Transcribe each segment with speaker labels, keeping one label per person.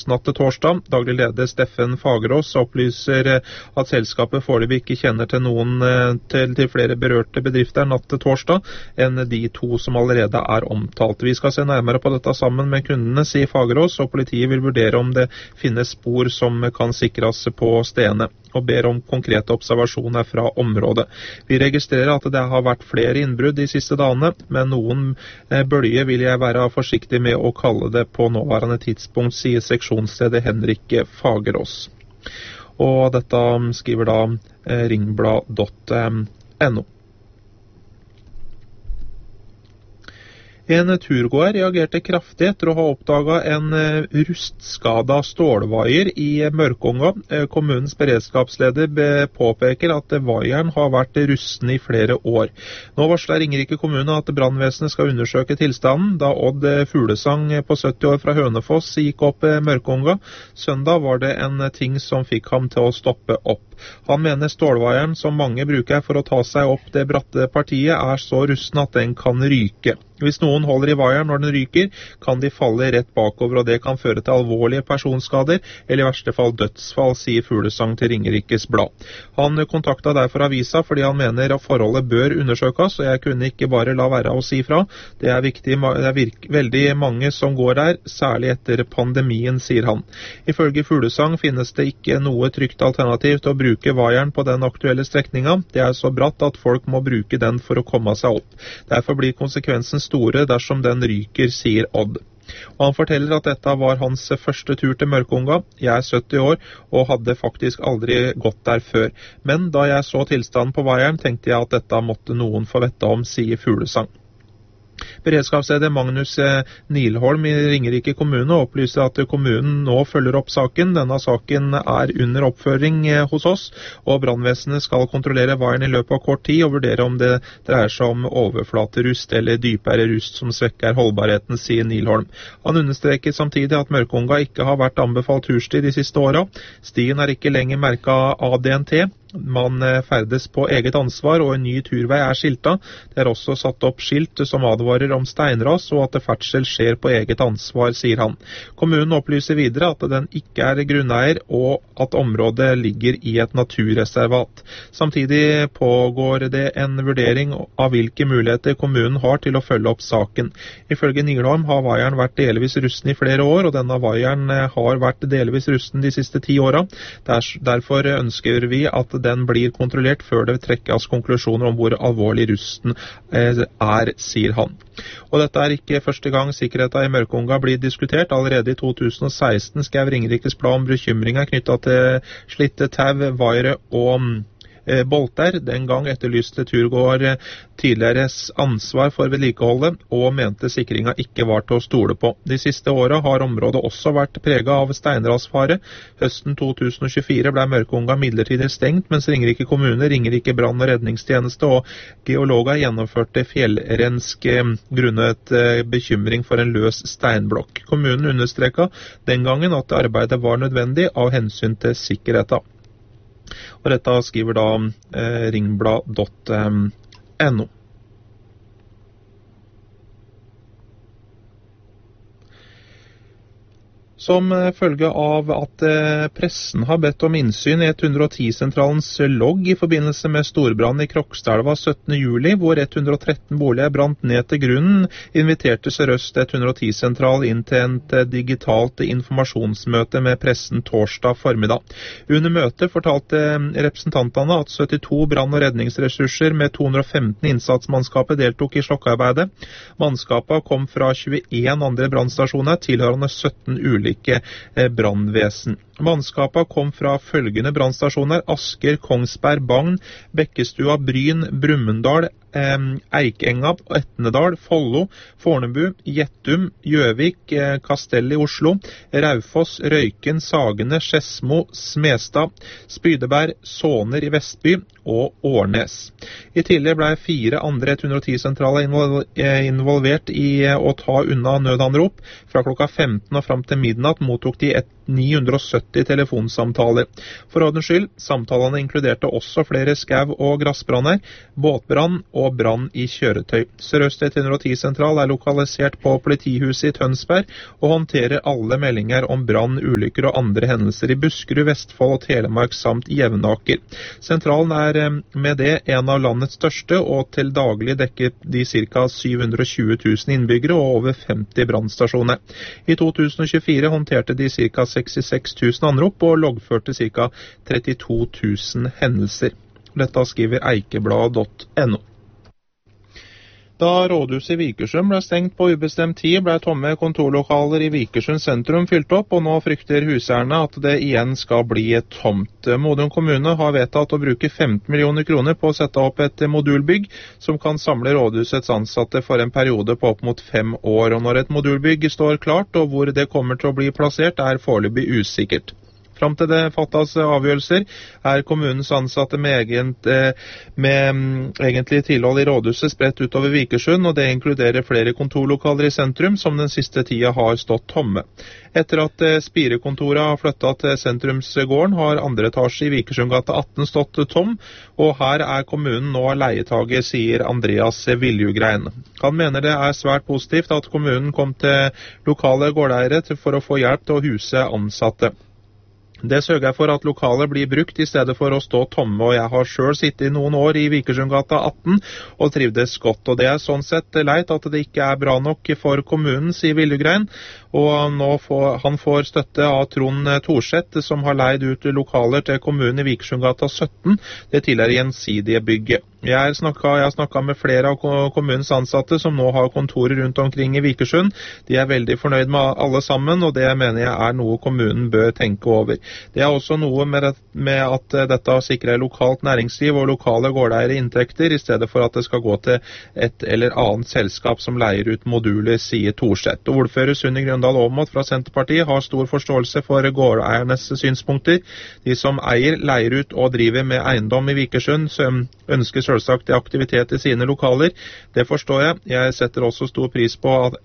Speaker 1: natt til torsdag. Daglig leder Steffen Fagerås opplyser at selskapet foreløpig ikke kjenner til noen til flere berørte bedrifter natt til torsdag enn de 2 som allerede er omtalt. Vi skal se nærmere på dette sammen med kundene, sier Fagerås, og politiet vil vurdere om det finnes spor som kan sikres på stedene, og ber om konkrete observasjoner fra området. Vi registrerer at det har vært flere innbrudd de siste dagene, men noen bølger vil jeg være forsiktig med å kalle det på nåværende tidspunkt, sier seksjonsleder Henrik Fagerås. Og dette skriver da ringblad.no. En turgåer reagerte kraftig etter å ha oppdaget en rustskadet stålvaier i Mørkonga. Kommunens beredskapsleder påpeker at vaieren har vært rusten i flere år. Nå varsler Ringerike kommune at brannvesenet skal undersøke tilstanden, da Odd Fuglesang på 70 år fra Hønefoss gikk opp Mørkonga. Søndag var det en ting som fikk ham til å stoppe opp. Han mener stålvaieren som mange bruker for å ta seg opp det bratte partiet er så rusten at den kan ryke. Hvis noen holder i vaieren når den ryker, kan de falle rett bakover, og det kan føre til alvorlige personskader, eller i verste fall dødsfall, sier Fuglesang til Ringerikes Blad. Han kontaktet derfor avisa fordi han mener at forholdet bør undersøkes, og jeg kunne ikke bare la være å si fra. Det er veldig mange som går der, særlig etter pandemien, sier han. Ifølge Fuglesang finnes det ikke noe trygt alternativ til å bruke vaieren på den aktuelle strekninga. Det er så bratt at folk må bruke den for å komme seg opp. Derfor blir konsekvensen store dersom den ryker, sier Odd. Og han forteller at dette var hans første tur til Mørkonga. Jeg er 70 år og hadde faktisk aldri gått der før. Men da jeg så tilstanden på vaieren, tenkte jeg at dette måtte noen få vite om, sier Fuglesang. Beredskapsleder Magnus Nilholm i Ringerike kommune opplyser at kommunen nå følger opp saken. Denne saken er under oppføring hos oss, og brannvesenet skal kontrollere vaieren i løpet av kort tid og vurdere om det dreier seg om overflaterust eller dypere rust som svekker holdbarheten, sier Nilholm. Han understreker samtidig at Mørkonga ikke har vært anbefalt tursti de siste åra. Stien er ikke lenger merket ADNT. Man ferdes på eget ansvar, og en ny turvei er skilta. Det er også satt opp skilt som advarer om steinras, og at ferdsel skjer på eget ansvar, sier han. Kommunen opplyser videre at den ikke er grunneier, og at området ligger i et naturreservat. Samtidig pågår det en vurdering av hvilke muligheter kommunen har til å følge opp saken. Ifølge Nilholm har vaieren vært delvis rusten i flere år, og denne vaieren har vært delvis rusten de siste 10 åra. Derfor ønsker vi at den blir kontrollert før det trekkes konklusjoner om hvor alvorlig rusten er, sier han. Og dette er ikke første gang sikkerheten i Mørkonga blir diskutert. Allerede i 2016 skrev Ringerikes Blad om bekymringer knyttet til slitte tau, vaiere og bolter. Den gang etterlyste turgåer tidligere ansvar for vedlikeholdet og mente sikringa ikke var til å stole på. De siste åra har området også vært preget av steinrasfare. Høsten 2024 ble Mørkonga midlertidig stengt, mens Ringerike kommune, Ringerike brann- og redningstjeneste og geologer gjennomførte fjellrensk grunnet bekymring for en løs steinblokk. Kommunen understreket den gangen at arbeidet var nødvendig av hensyn til sikkerheten. Og dette skriver da ringblad.no. Som følge av at pressen har bedt om innsyn i 110-sentralens logg i forbindelse med storbrann i Krokstadelva 17. juli, hvor 113 boliger brant ned til grunnen, inviterte Sør-Øst 110-sentral inn til et digitalt informasjonsmøte med pressen torsdag formiddag. Under møtet fortalte representantene at 72 brann- og redningsressurser med 215 innsatsmannskaper deltok i slokkearbeidet. Mannskapet kom fra 21 andre brannstasjoner, tilhørende 17 ulike brannvesen. Mannskapet kom fra følgende brannstasjoner: Asker, Kongsberg, Bagn, Bekkestua, Bryn, Brumunddal, Eikenga, Etnedal, Follo, Fornebu, Gjettum, Gjøvik, Kastell i Oslo, Raufoss, Røyken, Sagene, Skedsmo, Smestad, Spydeberg, Såner i Vestby og Årnes. I tillegg ble 4 andre 110-sentraler involvert i å ta unna nødanrop. Fra klokka 15 og fram til midnatt mottok de 970 telefonsamtaler. For ordens skyld, samtalene inkluderte også flere skau- og grassbranner, båtbrann og og brann i kjøretøy. Sør-Øst 110-sentral er lokalisert på politihuset i Tønsberg og håndterer alle meldinger om brann, ulykker og andre hendelser i Buskerud, Vestfold og Telemark samt Jevnaker. Sentralen er med det en av landets største, og til daglig dekker de ca. 720 000 innbyggere og over 50 brannstasjoner. I 2024 håndterte de ca. 66 000 anrop og loggførte ca. 32 000 hendelser. Dette skriver eikeblad.no. Da rådhuset i Vikersund ble stengt på ubestemt tid, ble tomme kontorlokaler i Vikersund sentrum fylt opp, og nå frykter huseierne at det igjen skal bli tomt. Modum kommune har vedtatt å bruke 15 millioner kroner på å sette opp et modulbygg som kan samle rådhusets ansatte for en periode på opp mot 5 år. Og når et modulbygg står klart, og hvor det kommer til å bli plassert, er foreløpig usikkert. Fram til det fattes avgjørelser, er kommunens ansatte med egentlig tilhold i rådhuset spredt utover Vikersund, og det inkluderer flere kontorlokaler i sentrum som den siste tida har stått tomme. Etter at Spirekontoret har flyttet til sentrumsgården, har andre etasje i Vikersundgata 18 stått tom, og her er kommunen nå leietager, sier Andreas Viljugrein. Han mener det er svært positivt at kommunen kom til lokale gårdeiere for å få hjelp til å huse ansatte. Det sørger for at lokalet blir brukt i stedet for å stå tomme, og jeg har selv sittet i noen år i Vikersundgata 18 og trivdes godt. Og det er sånn sett leit at det ikke er bra nok for kommunen, sier Viljugrein. Og han får støtte av Trond Thorseth, som har leid ut lokaler til kommunen i Vikersundgata 17, det tidligere gjensidige bygget. Jeg har snakket med flere av kommunens ansatte som nå har kontorer rundt omkring i Vikersund. De er veldig fornøyd med alle sammen, og det mener jeg er noe kommunen bør tenke over. Det er også noe med at dette sikrer lokalt næringsliv og lokale gårdeiere inntekter, i stedet for at det skal gå til et eller annet selskap som leier ut moduler, sier Thorseth. Ordfører Sunni Grøndal Aamodt fra Senterpartiet har stor forståelse for gårdeiernes synspunkter. De som eier, leier ut og driver med eiendom i Vikersund, som ønsker selvsagt aktivitet i sine lokaler. Det forstår jeg. Jeg setter også stor pris på og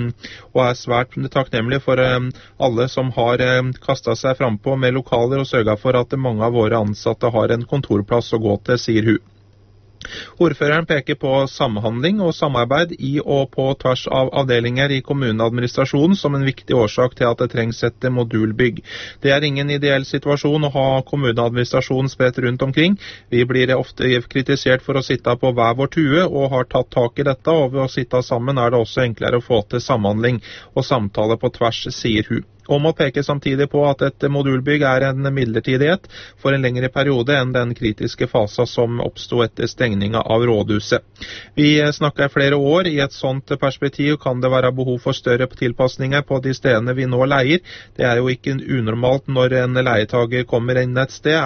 Speaker 1: er svært takknemlig for alle som har kastet seg frempå med lokaler og sørget for at mange av våre ansatte har en kontorplass å gå til, sier hun. Ordføreren peker på samhandling og samarbeid i og på tvers av avdelinger i kommuneadministrasjonen som en viktig årsak til at det trengs et modulbygg. Det er ingen ideell situasjon å ha kommuneadministrasjonen spredt rundt omkring. Vi blir ofte kritisert for å sitte på hver vår tue og har tatt tak i dette, og ved å sitte sammen er det også enklere å få til samhandling og samtale på tvers, sier hun. Aamodt peker samtidig på at et modulbygg er en midlertidighet for en lengre periode enn den kritiske fasen som oppstod etter stengninga av rådhuset. Vi snakker flere år. I et sånt perspektiv kan det være behov for større tilpasninger på de stedene vi nå leier. Det er jo ikke unormalt når en leietager kommer inn et sted,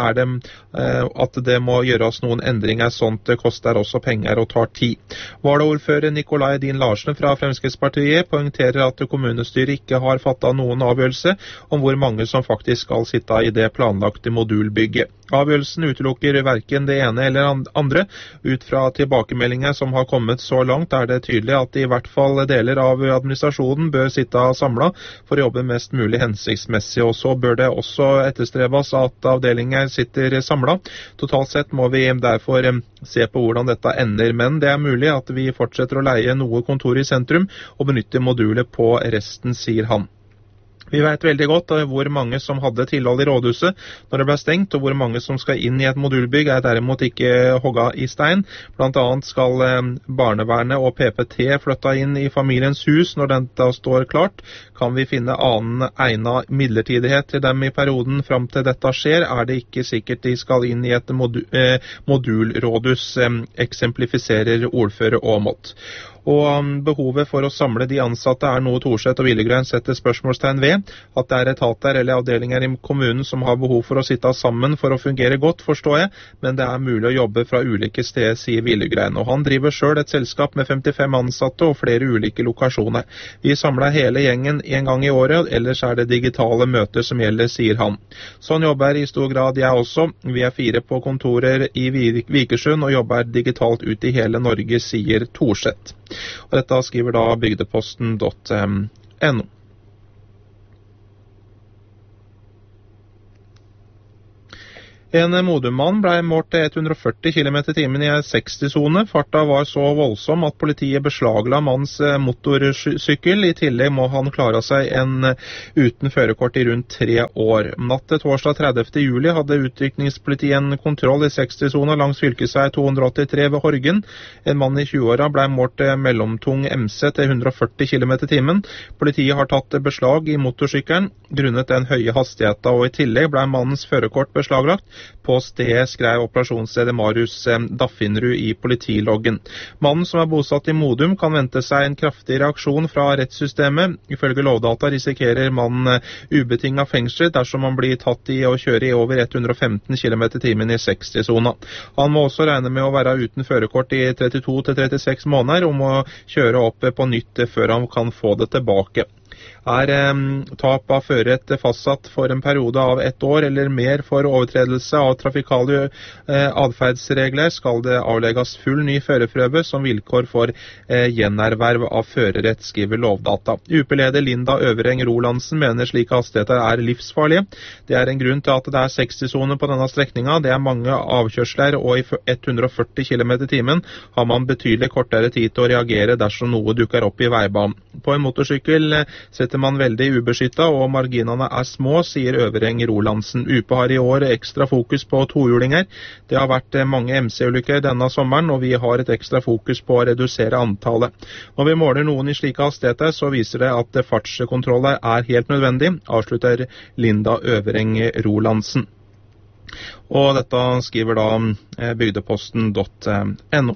Speaker 1: at det må gjøres noen endringer. Sånt det koster også penger og tar tid. Varaordfører Nikolai Din Larsen fra Fremskrittspartiet poengterer at kommunestyret ikke har fattet noen avgjørelse om hvor mange som faktisk skal sitte i det planlagte modulbygget. Avgjørelsen utelukker hverken det ene eller andre. Ut fra tilbakemeldinger som har kommet så langt, er det tydelig at i hvert fall deler av administrasjonen bør sitte samlet for å jobbe mest mulig hensiktsmessig, og så bør det også etterstrebes at avdelinger sitter samlet. Totalt sett må vi derfor se på hvordan dette ender, men det er mulig at vi fortsetter å leie noe kontor i sentrum og benytte modulet på resten, sier han. Vi vet veldig godt hvor mange som hadde tilhold i rådhuset når det ble stengt, og hvor mange som skal inn i et modulbygg er derimot ikke hogget i stein. Blant annet skal barnevernet og PPT flytte inn i familiens hus når dette står klart. Kan vi finne annen egnet midlertidighet til dem i perioden fram til dette skjer, er det ikke sikkert de skal inn i et modulrådhus, eksemplifiserer ordfører Aamodt. Og behovet for å samle de ansatte er noe Thorseth og Viljugrein setter spørsmålstegn ved. At det er etater eller avdelinger i kommunen som har behov for å sitte sammen for å fungere godt, forstår jeg, men det er mulig å jobbe fra ulike steder, sier Viljugrein. Og han driver selv et selskap med 55 ansatte og flere ulike lokasjoner. Vi samler hele gjengen en gang i året, ellers er det digitale møter som gjelder, sier han. Sånn jobber i stor grad jeg også. Vi er 4 på kontorer i Vikersund og jobber digitalt ut i hele Norge, sier Thorseth. Og dette skriver da bygdeposten.no. En Modum-mann ble målt til 140 km i timen i 60-sone. Farta var så voldsom at politiet beslagla mannens motorsykkel. I tillegg må han klare seg en uten førerkort i rundt 3 år. Natt til torsdag 30. juli hadde utrykningspolitiet en kontroll i 60-sona langs fylkesvei 283 ved Horgen. En mann i 20-åra ble målt mellomtung MC til 140 km i timen. Politiet har tatt beslag i motorsykkelen grunnet den høye hastigheten, og i tillegg ble mannens førerkort beslaglagt. På stedet skrev operasjonsleder Marius Daffinrud i politiloggen. Mannen som bosatt i Modum kan vente seg en kraftig reaksjon fra rettssystemet. Ifølge Lovdata risikerer mannen ubetinget fengsel dersom han blir tatt i å kjøre i over 115 km i timen i 60-sona. Han må også regne med å være uten førerkort i 32-36 måneder og må kjøre opp på nytt før han kan få det tilbake. Er tap av førerrett fastsatt for en periode av 1 år eller mer for overtredelse av trafikale adferdsregler, skal det avlegges full ny førerprøve som vilkår for gjenerverv av førerrett, skriver Lovdata. UP-leder Linda Øvereng Rolandsen mener slike hastigheter er livsfarlige. Det er en grunn til at det er 60-sone på denne strekninga. Det er mange avkjørsler, og i 140 km i timen har man betydelig kortere tid til å reagere dersom noe dukker opp i veibanen. På en motorsykkel setter man veldig ubeskyttet, og marginene er små, sier Øvereng Rolandsen. UP har i år ekstra fokus på tohjulinger. Det har vært mange MC-ulykker denne sommeren, og vi har et ekstra fokus på å redusere antallet. Når vi måler noen i slike hastigheter, så viser det at fartskontroller er helt nødvendig, avslutter Linda Øvereng Rolandsen. Og dette skriver da bygdeposten.no.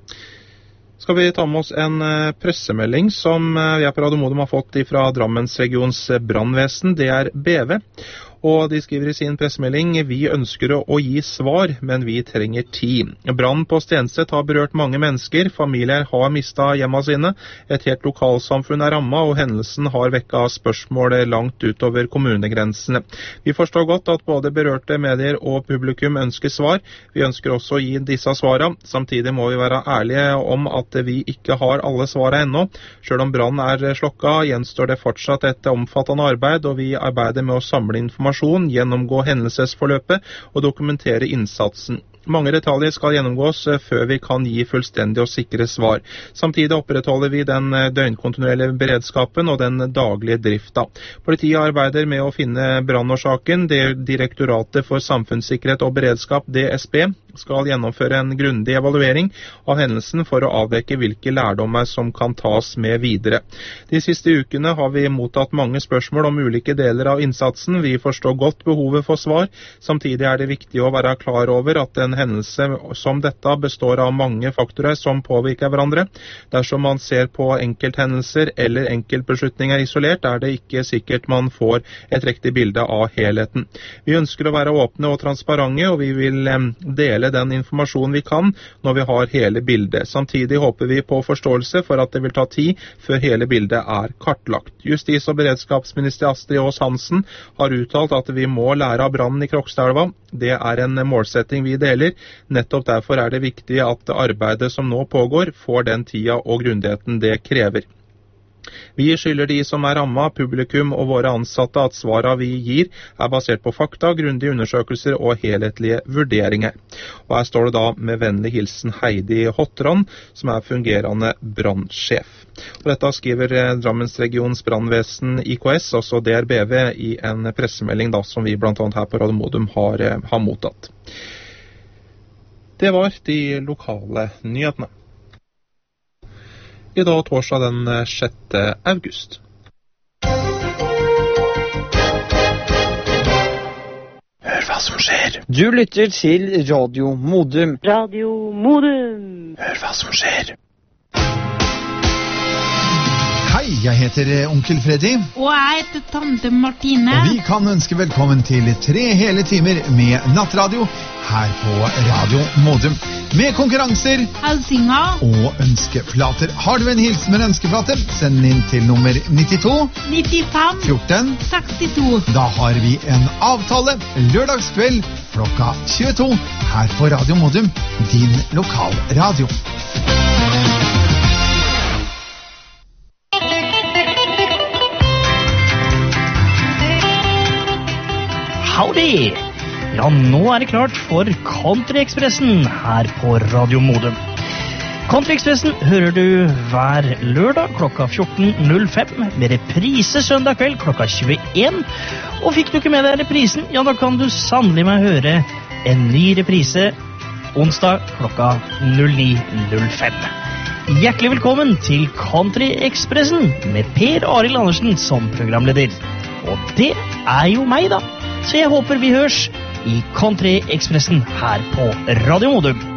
Speaker 1: Skal vi ta med oss en pressemelding som vi på Radio Modum har fått fra Drammensregions brannvesen. Det er BV. Og de skriver i sin pressemelding: vi ønsker å gi svar, men vi trenger tid. Brann på Stenset har berørt mange mennesker, familier har mistet hjemmene sine, et helt lokalsamfunn er rammet, og hendelsen har vekket spørsmål langt utover kommunegrensene. Vi forstår godt at både berørte medier og publikum ønsker svar. Vi ønsker også å gi disse svarene. Samtidig må vi være ærlige om at vi ikke har alle svarene ennå. Selv om brann er slokka, gjenstår det fortsatt et omfattende arbeid, og vi arbeider med å samle informasjon, gjennomgå hendelsesforløpet og dokumentere innsatsen. Mange detaljer skal gjennomgås før vi kan gi fullstendig og sikre svar. Samtidig opprettholder vi den døgnkontinuerlige beredskapen og den daglige drifta. Politiet arbeider med å finne brannårsaken. Direktoratet for samfunnssikkerhet og beredskap, DSB, skal gjennomføre en grundig evaluering av hendelsen for å avdekke hvilke lærdommer som kan tas med videre. De siste ukene har vi mottatt mange spørsmål om ulike deler av innsatsen. Vi forstår godt behovet for svar. Samtidig er det viktig å være klar over at en hendelse som dette består av mange faktorer som påvirker hverandre. Dersom man ser på enkelthendelser eller enkeltbeslutninger isolert, er det ikke sikkert man får et riktig bilde av helheten. Vi ønsker å være åpne og transparente, og vi vil dele den informasjonen vi kan når vi har hele bildet. Samtidig håper vi på forståelse for at det vil ta tid før hele bildet er kartlagt. Justis- og beredskapsminister Astrid Aas Hansen har uttalt at vi må lære av brannen i Krokstadelva. Det er en målsetting vi deler. Nettopp derfor er det viktig at arbeidet som nå pågår får den tida og grundigheten det krever. Vi skylder de som er rammet, publikum og våre ansatte at svarene vi gir er basert på fakta, grundige undersøkelser og helhetlige vurderinger. Og her står det da med vennlig hilsen Heidi Hotran, som er fungerende brannsjef. Og dette skriver Drammensregions brannvesen IKS, altså DRBV, i en pressemelding da, som vi blant annet her på Radio Modum har mottatt. Det var de lokale nyhetene. I dag torsdag den 6. august. Hør hva som skjer.
Speaker 2: Du lytter til Radio Modum.
Speaker 3: Radio Modum.
Speaker 1: Hør hva som skjer.
Speaker 4: Hei, jeg heter onkel Freddy.
Speaker 5: Og jeg heter tante Martine.
Speaker 4: Og vi kan ønske velkommen til 3 hele timer med nattradio her på Radio Modum. Med konkurranser,
Speaker 5: Helsinger
Speaker 4: og ønskeplater. Har du en hilsen med en ønskeplate, send den inn til nummer 92
Speaker 5: 95
Speaker 4: 14
Speaker 5: 62.
Speaker 4: Da har vi en avtale lørdagskveld klokka 22 her på Radio Modum, din lokalradio.
Speaker 2: Howdy!
Speaker 6: Ja, nå det klart for Country-Ekspressen her på Radio Modum. Country-Ekspressen hører du hver lørdag klokka 14.05 med reprise søndag kveld klokka 21. Og fikk du ikke med deg reprisen, ja da kan du sannelig meg høre en ny reprise onsdag klokka 09.05. Hjertelig velkommen til Country-Ekspressen med Per Arild Andersen som programleder. Og det jo meg da, så jeg håper vi høres i Country-Ekspressen her på Radio Modum.